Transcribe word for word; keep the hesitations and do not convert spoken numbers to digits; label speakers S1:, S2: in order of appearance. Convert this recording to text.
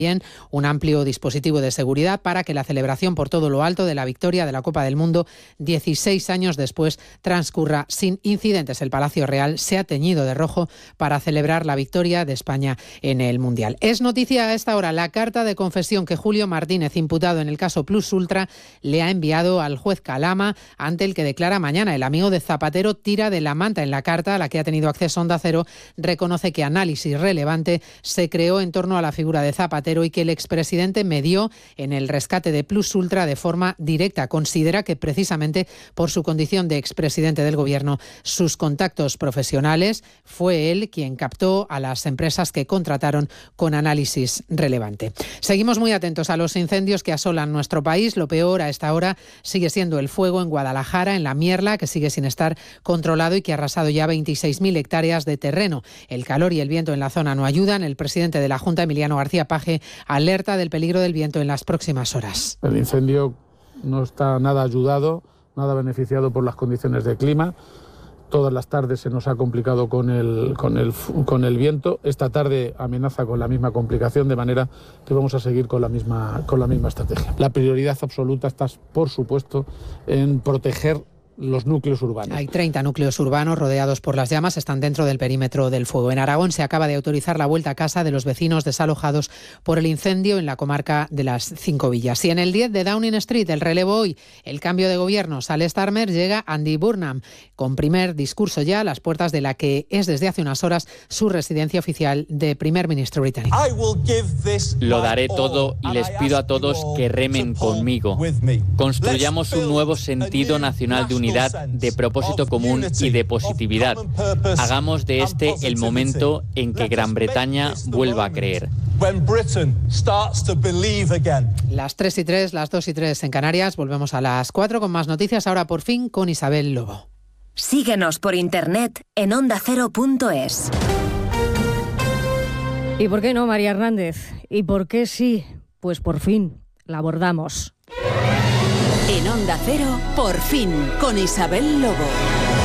S1: un amplio dispositivo de seguridad para que la celebración por todo lo alto de la victoria de la Copa del Mundo, dieciséis años después, transcurra sin incidentes. El Palacio Real se ha teñido de rojo para celebrar la victoria de España en el Mundial. Es noticia a esta hora la carta de confesión que Julio Martínez, imputado en el caso Plus Ultra, le ha enviado al juez Calama, ante el que declara mañana. El amigo de Zapatero tira de la manta. En la carta, a la que ha tenido acceso Onda Cero, reconoce que análisis relevante se creó en torno a la figura de Zapatero y que el expresidente medió en el rescate de Plus Ultra de forma directa. Considera que precisamente por su condición de expresidente del Gobierno, sus contactos profesionales, fue él quien captó a las empresas que contrataron con análisis relevante. Seguimos muy atentos a los incendios que asolan nuestro país. Lo peor a esta hora sigue siendo el fuego en Guadalajara, en la Mierla, que sigue sin estar controlado y que ha arrasado ya veintiséis mil hectáreas de terreno. El calor y el viento en la zona no ayudan. El presidente de la Junta, Emiliano García Paje, alerta del peligro del viento en las próximas horas.
S2: El incendio no está nada ayudado, nada beneficiado por las condiciones de clima. Todas las tardes se nos ha complicado con el, con el, con el viento. Esta tarde amenaza con la misma complicación, de manera que vamos a seguir con la misma, con la misma estrategia. La prioridad absoluta está, por supuesto, en proteger los núcleos urbanos.
S1: Hay treinta núcleos urbanos rodeados por las llamas, están dentro del perímetro del fuego. En Aragón se acaba de autorizar la vuelta a casa de los vecinos desalojados por el incendio en la comarca de las Cinco Villas. Y en el diez de Downing Street, el relevo hoy, el cambio de gobierno. Sale Starmer, llega Andy Burnham, con primer discurso ya a las puertas de la que es desde hace unas horas su residencia oficial de primer ministro británico.
S3: Lo daré todo y les pido a todos que remen conmigo. Construyamos un nuevo sentido nacional de unidad, de propósito común y de positividad. Hagamos de este el momento en que Gran Bretaña vuelva a creer.
S1: Las tres y tres, las dos y tres en Canarias. Volvemos a las cuatro con más noticias. Ahora por fin con Isabel Lobo.
S4: Síguenos por internet en onda cero punto es.
S5: ¿Y por qué no, María Hernández? ¿Y por qué sí? Pues por fin la abordamos.
S4: En Onda Cero, por fin, con Isabel Lobo.